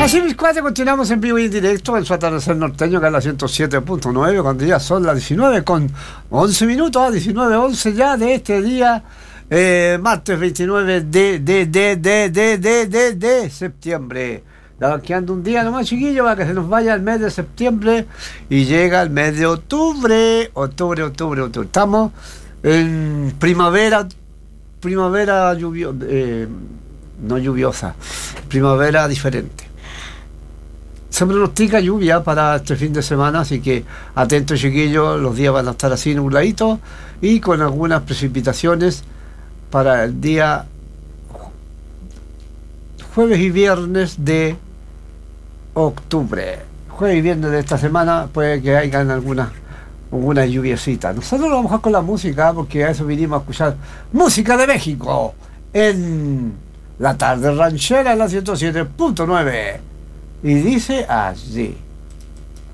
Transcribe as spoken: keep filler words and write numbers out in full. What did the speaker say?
Así mis cuates, continuamos en vivo y en directo en su atardecer norteño, que es la ciento siete punto nueve, cuando ya son las diecinueve con once minutos, diecinueve once ya de este día, eh, martes veintinueve de, de, de, de, de, de, de, de septiembre. Ya quedando un día nomás, chiquillos, para que se nos vaya el mes de septiembre y llega el mes de octubre, octubre, octubre, octubre. Estamos en primavera, primavera lluviosa, eh, no lluviosa, primavera diferente. Se pronostica lluvia para este fin de semana, así que atentos, chiquillos, los días van a estar así nubladitos y con algunas precipitaciones para el día jueves y viernes de octubre. Jueves y viernes de esta semana puede que hayan algunas algunas lluviecitas. Nosotros lo vamos a dejar con la música, porque a eso vinimos a escuchar música de México en la tarde ranchera en la ciento siete punto nueve. Y dice así.